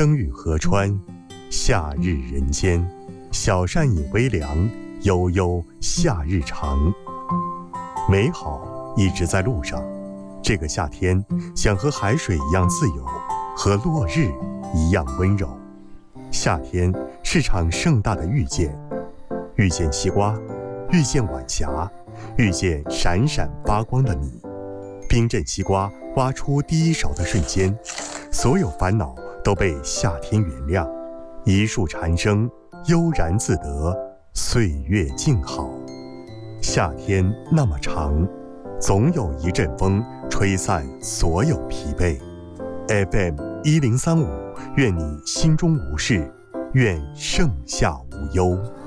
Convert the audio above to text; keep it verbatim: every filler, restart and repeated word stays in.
灯雨河川，夏日人间，小扇饮微凉，悠悠夏日长。美好一直在路上，这个夏天想和海水一样自由，和落日一样温柔。夏天是场盛大的遇见，遇见西瓜，遇见晚霞，遇见闪闪发光的你。冰镇西瓜挖出第一勺的瞬间，所有烦恼都被夏天原谅。一树蝉声，悠然自得，岁月静好。夏天那么长，总有一阵风吹散所有疲惫。F M 一零三五，愿你心中无事，愿盛夏无忧。